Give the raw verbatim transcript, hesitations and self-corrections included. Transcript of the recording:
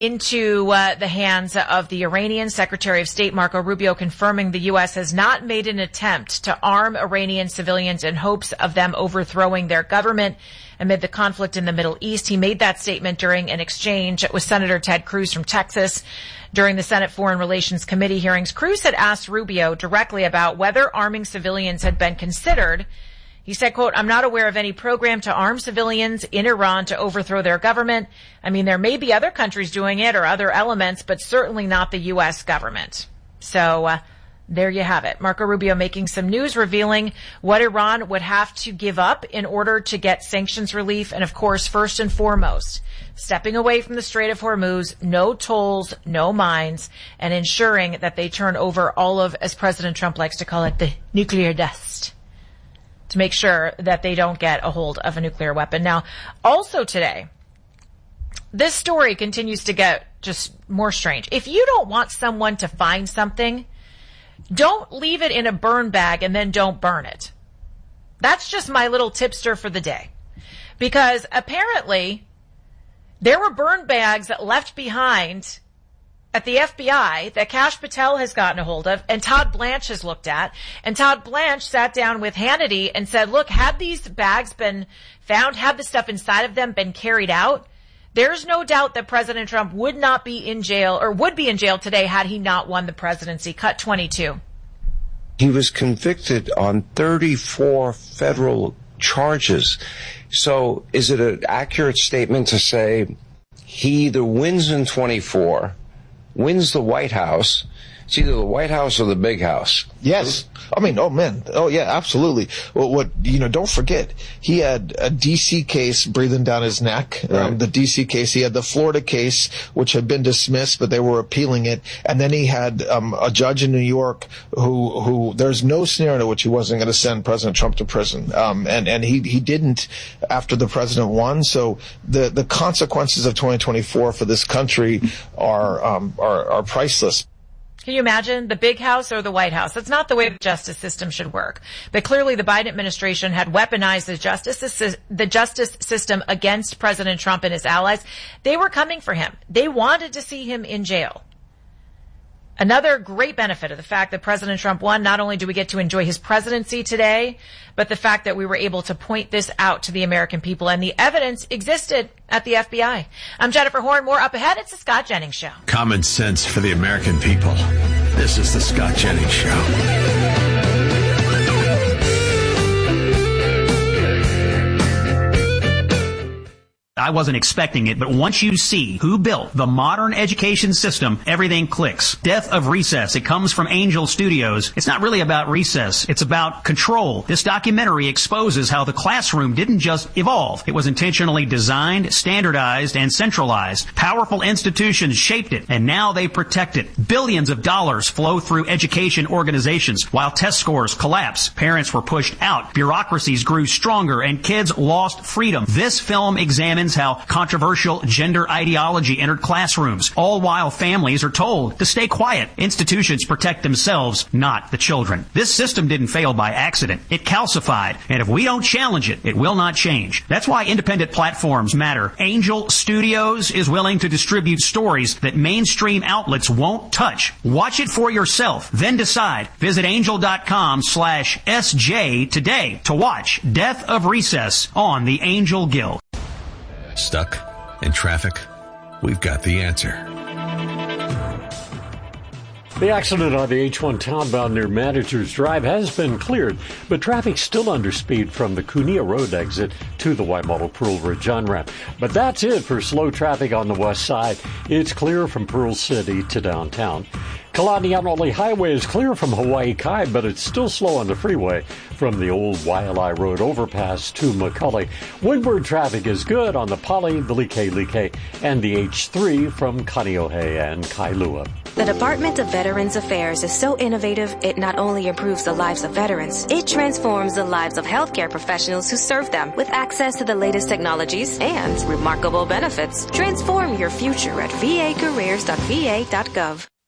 into uh, the hands of the Iranian Secretary of State Marco Rubio, confirming the U S has not made an attempt to arm Iranian civilians in hopes of them overthrowing their government amid the conflict in the Middle East. He made that statement during an exchange with Senator Ted Cruz from Texas. During the Senate Foreign Relations Committee hearings, Cruz had asked Rubio directly about whether arming civilians had been considered. He said, quote, "I'm not aware of any program to arm civilians in Iran to overthrow their government. I mean, there may be other countries doing it or other elements, but certainly not the U S government." So uh, there you have it. Marco Rubio making some news, revealing what Iran would have to give up in order to get sanctions relief. And, of course, first and foremost, stepping away from the Strait of Hormuz, no tolls, no mines, and ensuring that they turn over all of, as President Trump likes to call it, the nuclear dust, to make sure that they don't get a hold of a nuclear weapon. Now, also today, this story continues to get just more strange. If you don't want someone to find something, don't leave it in a burn bag and then don't burn it. That's just my little tipster for the day. Because apparently there were burn bags left behind at the F B I that Kash Patel has gotten a hold of and Todd Blanche has looked at. And Todd Blanche sat down with Hannity and said, look, had these bags been found, had the stuff inside of them been carried out, there's no doubt that President Trump would not be in jail or would be in jail today had he not won the presidency. Cut twenty-two. He was convicted on thirty-four federal charges. So is it an accurate statement to say he either wins in twenty-four, wins the White House, it's either the White House or the big house? Yes. I mean, oh man. Oh yeah, absolutely. Well, what, you know, don't forget, he had a D C case breathing down his neck. Right. Um, the D C case, he had the Florida case, which had been dismissed, but they were appealing it. And then he had, um, a judge in New York who, who, there's no scenario in which he wasn't going to send President Trump to prison. Um, and, and he, he didn't after the president won. So the, the consequences of twenty twenty-four for this country are, um, are, are priceless. Can you imagine the big house or the White House? That's not the way the justice system should work. But clearly the Biden administration had weaponized the justice, the justice system against President Trump and his allies. They were coming for him. They wanted to see him in jail. Another great benefit of the fact that President Trump won, not only do we get to enjoy his presidency today, but the fact that we were able to point this out to the American people, and the evidence existed at the F B I. I'm Jennifer Horn. More up ahead. It's the Scott Jennings Show. Common sense for the American people. This is the Scott Jennings Show. I wasn't expecting it, but once you see who built the modern education system, everything clicks. Death of Recess. It comes from Angel Studios. It's not really about recess. It's about control. This documentary exposes how the classroom didn't just evolve. It was intentionally designed, standardized, and centralized. Powerful institutions shaped it, and now they protect it. Billions of dollars flow through education organizations. While test scores collapsed, parents were pushed out, bureaucracies grew stronger, and kids lost freedom. This film examines how controversial gender ideology entered classrooms, all while families are told to stay quiet. Institutions protect themselves, not the children. This system didn't fail by accident. It calcified, and if we don't challenge it, it will not change. That's why independent platforms matter. Angel Studios is willing to distribute stories that mainstream outlets won't touch. Watch it for yourself, then decide. Visit angel.com slash SJ today to watch Death of Recess on the Angel Guild. Stuck in traffic? We've got the answer. The accident on the H one townbound near Managers Drive has been cleared, but traffic's still under speed from the Cunha Road exit to the Waimalu Pearl Ridge on-ramp. But that's it for slow traffic on the west side. It's clear from Pearl City to downtown. Kalanianoli Highway is clear from Hawaii Kai, but it's still slow on the freeway from the old Waialae Road overpass to McCully. Windward traffic is good on the Pali, the Like, and the H three from Kaneohe and Kailua. The Department of Veterans Affairs is so innovative, it not only improves the lives of veterans, it transforms the lives of healthcare professionals who serve them with access to the latest technologies and remarkable benefits. Transform your future at v a careers dot v a dot gov.